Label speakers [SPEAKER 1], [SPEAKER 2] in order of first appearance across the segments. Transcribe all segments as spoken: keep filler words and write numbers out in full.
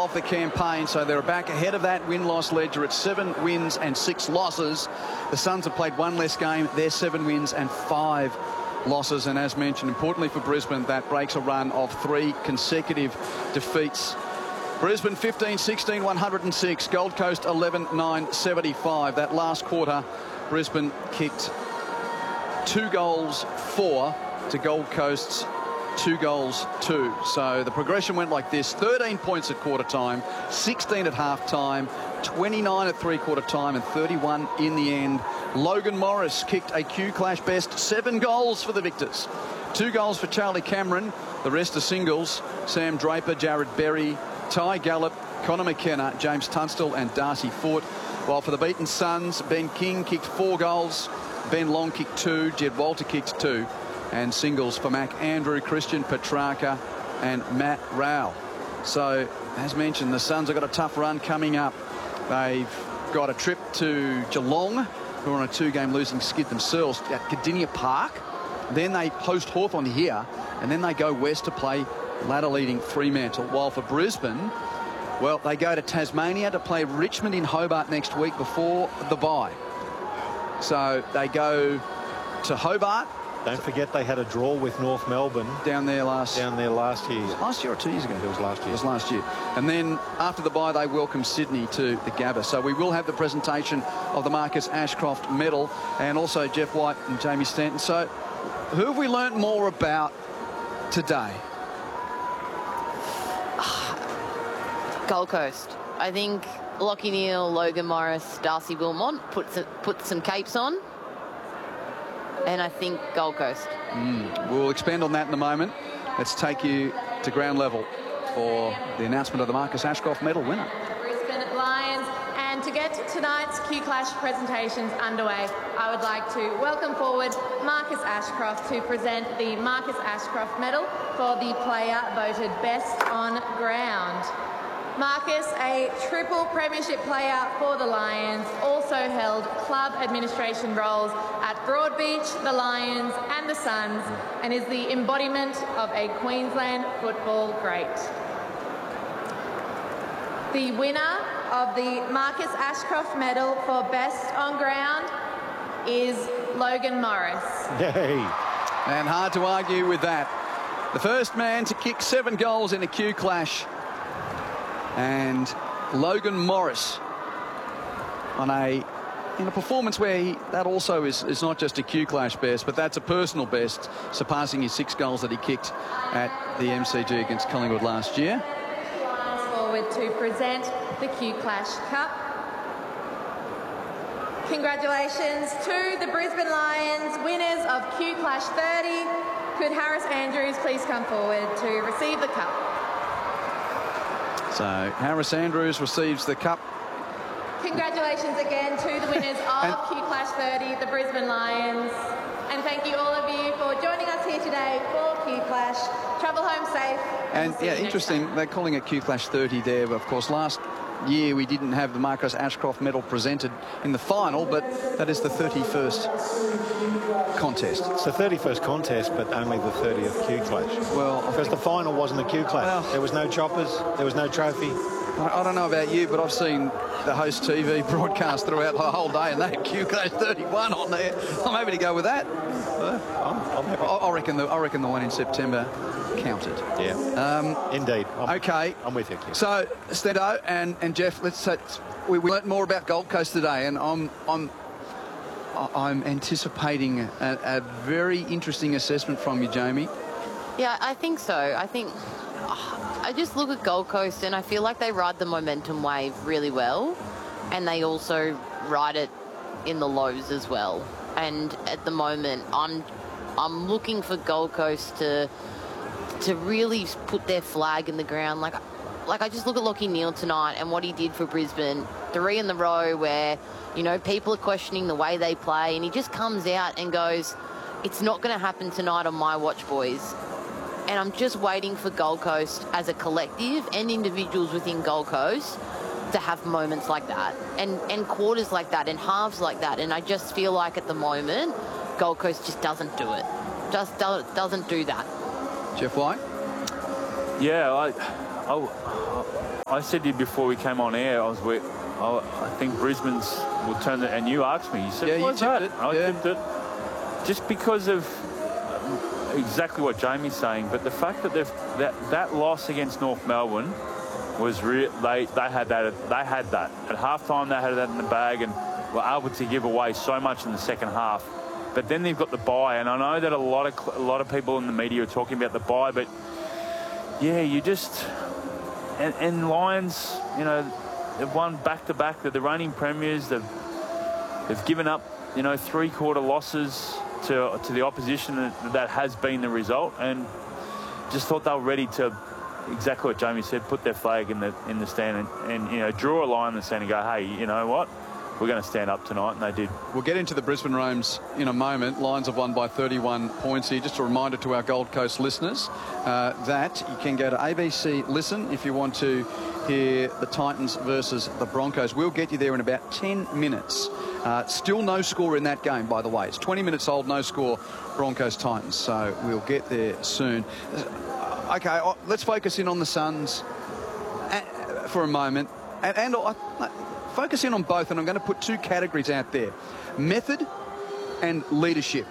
[SPEAKER 1] off the campaign, so they're back ahead of that win-loss ledger at seven wins and six losses. The Suns have played one less game. They're seven wins and five losses. And as mentioned, importantly for Brisbane, that breaks a run of three consecutive defeats. Brisbane fifteen sixteen, one hundred six. Gold Coast eleven nine, seventy-five. That last quarter, Brisbane kicked two goals, four to Gold Coast's two goals, two. So the progression went like this: thirteen points at quarter time, sixteen at half time, twenty-nine at three quarter time, and thirty-one in the end. Logan Morris kicked a Q Clash best seven goals for the Victors. Two goals for Charlie Cameron. The rest are singles: Sam Draper, Jared Berry, Ty Gallup, Connor McKenna, James Tunstall, and Darcy Fort. While for the beaten Suns, Ben King kicked four goals, Ben Long kicked two, Jed Walter kicked two, and singles for Mac Andrew, Christian Petrarca, and Matt Rowell. So, as mentioned, the Suns have got a tough run coming up. They've got a trip to Geelong, who are on a two-game losing skid themselves at Cardinia Park. Then they host Hawthorn here, and then they go west to play ladder-leading Fremantle. While for Brisbane, well, they go to Tasmania to play Richmond in Hobart next week before the bye. So they go to Hobart.
[SPEAKER 2] Don't forget they had a draw with North Melbourne
[SPEAKER 1] down there last
[SPEAKER 2] down there last year.
[SPEAKER 1] Last year or two years ago?
[SPEAKER 2] It was last year.
[SPEAKER 1] It was last year. And then after the bye, they welcome Sydney to the Gabba. So we will have the presentation of the Marcus Ashcroft medal, and also Jeff White and Jamie Stanton. So who have we learnt more about today?
[SPEAKER 3] Gold Coast. I think Lachie Neale, Logan Morris, Darcy Wilmot put some, put some capes on. And I think Gold Coast.
[SPEAKER 1] Mm. We'll expand on that in a moment. Let's take you to ground level for the announcement of the Marcus Ashcroft medal winner.
[SPEAKER 4] Brisbane Lions. And to get tonight's Q Clash presentations underway, I would like to welcome forward Marcus Ashcroft to present the Marcus Ashcroft medal for the player voted best on ground. Marcus, a triple premiership player for the Lions, also held club administration roles at Broadbeach, the Lions and the Suns, and is the embodiment of a Queensland football great. The winner of the Marcus Ashcroft medal for best on ground is Logan Morris.
[SPEAKER 2] Yay.
[SPEAKER 1] And hard to argue with that. The first man to kick seven goals in a Q Clash. And Logan Morris on a in a performance where he, that also is, is not just a Q Clash best, but that's a personal best, surpassing his six goals that he kicked at the M C G against Collingwood last year.
[SPEAKER 4] Forward to present the Q Clash Cup. Congratulations to the Brisbane Lions, winners of Q Clash thirty. Could Harris Andrews please come forward to receive the cup?
[SPEAKER 1] So Harris Andrews receives the cup.
[SPEAKER 4] Congratulations again to the winners of Q Clash thirty, the Brisbane Lions. And thank you all of you for joining us here today for Q Clash. Travel home safe.
[SPEAKER 1] And, and yeah, interesting, they're calling it Q Clash thirty there. But of course, last year we didn't have the Marcus Ashcroft medal presented in the final, but that is the thirty-first contest.
[SPEAKER 2] It's the thirty-first contest, but only the thirtieth Q Clash.
[SPEAKER 1] Well,
[SPEAKER 2] because the final wasn't a Q Clash. Well, there was no choppers, there was no trophy.
[SPEAKER 1] I, I don't know about you, but I've seen the host T V broadcast throughout the whole day, and they had Q Clash thirty-one on there. I'm happy to go with that.
[SPEAKER 2] Uh, I'm, I'm happy.
[SPEAKER 1] I, I reckon the I reckon the one in September counted.
[SPEAKER 2] Yeah. Um, Indeed. I'm,
[SPEAKER 1] okay.
[SPEAKER 2] I'm with you. Kim.
[SPEAKER 1] So Stendo and and Jeff, let's uh, we, we learnt more about Gold Coast today, and I'm I'm I'm anticipating a, a very interesting assessment from you, Jamie.
[SPEAKER 3] Yeah, I think so. I think I just look at Gold Coast and I feel like they ride the momentum wave really well, and they also ride it in the lows as well. And at the moment, I'm I'm looking for Gold Coast to to really put their flag in the ground. Like, like I just look at Lachie Neale tonight and what he did for Brisbane. Three in the row where, you know, people are questioning the way they play, and he just comes out and goes, "It's not going to happen tonight on my watch, boys." And I'm just waiting for Gold Coast as a collective and individuals within Gold Coast to have moments like that and, and quarters like that and halves like that. And I just feel like at the moment, Gold Coast just doesn't do it. Just do, doesn't do that.
[SPEAKER 1] Jeff White?
[SPEAKER 5] Yeah, I, I, I said to you before we came on air, I was with, I, I think Brisbane's will turn the, and you asked me, you said,
[SPEAKER 1] Yeah, you
[SPEAKER 5] what's
[SPEAKER 1] tipped
[SPEAKER 5] that?
[SPEAKER 1] it.
[SPEAKER 5] I
[SPEAKER 1] Yeah.
[SPEAKER 5] tipped it. Just because of exactly what Jamie's saying, but the fact that they've, that that loss against North Melbourne was real. They they had that. They had that at halftime. They had that in the bag and were able to give away so much in the second half. But then they've got the bye, and I know that a lot of a lot of people in the media are talking about the bye, but yeah, you just and, and Lions, you know, they've won back to back. They're the reigning premiers. They've they've given up, you know, three quarter losses to to the opposition. That, that has been the result, and just thought they were ready to. Exactly what Jamie said, put their flag in the in the stand and, and, you know, draw a line in the sand and go, hey, you know what, we're going to stand up tonight, and they did.
[SPEAKER 1] We'll get into the Brisbane Roams in a moment. Lions have won by thirty-one points here. Just a reminder to our Gold Coast listeners uh, that you can go to A B C Listen if you want to hear the Titans versus the Broncos. We'll get you there in about ten minutes. Uh, still no score in that game, by the way. It's twenty minutes old, no score, Broncos Titans. So we'll get there soon. Okay, let's focus in on the Suns for a moment. And, and uh, focus in on both, and I'm going to put two categories out there. Method and leadership.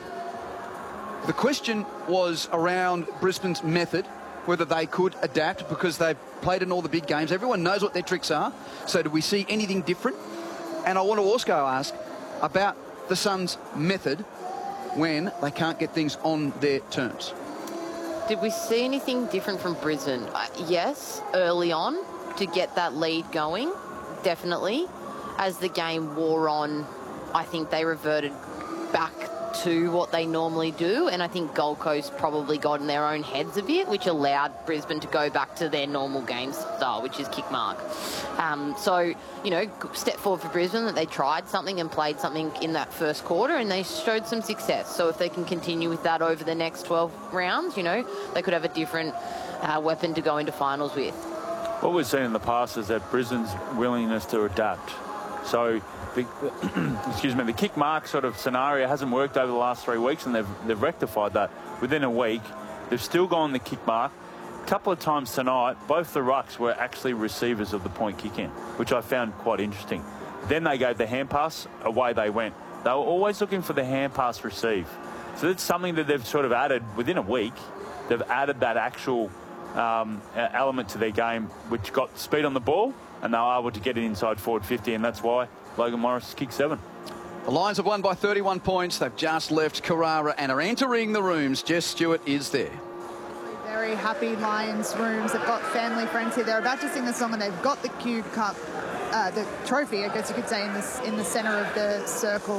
[SPEAKER 1] The question was around Brisbane's method, whether they could adapt because they've played in all the big games. Everyone knows what their tricks are. So do we see anything different? And I want to also ask about the Suns' method when they can't get things on their terms.
[SPEAKER 3] Did we see anything different from Brisbane? Uh, yes, early on to get that lead going, definitely. As the game wore on, I think they reverted back to what they normally do, and I think Gold Coast probably got in their own heads a bit, which allowed Brisbane to go back to their normal game style, which is kick mark. Um, so, you know, step forward for Brisbane that they tried something and played something in that first quarter, and they showed some success. So if they can continue with that over the next twelve rounds, you know, they could have a different uh, weapon to go into finals with.
[SPEAKER 5] What we've seen in the past is that Brisbane's willingness to adapt. So, the, excuse me, the kick mark sort of scenario hasn't worked over the last three weeks, and they've, they've rectified that within a week. They've still gone the kick mark. A couple of times tonight, both the rucks were actually receivers of the point kick in, which I found quite interesting. Then they gave the hand pass, away they went. They were always looking for the hand pass receive. So that's something that they've sort of added within a week. They've added that actual um, element to their game, which got speed on the ball, and they were able to get it inside forward fifty, and that's why Logan Morris kicked seven.
[SPEAKER 1] The Lions have won by thirty-one points. They've just left Carrara and are entering the rooms. Jess Stewart is there.
[SPEAKER 6] Very happy Lions rooms. They've got family friends here. They're about to sing a song, and they've got the Q Cup, uh, the trophy, I guess you could say, in the, in the centre of the circle.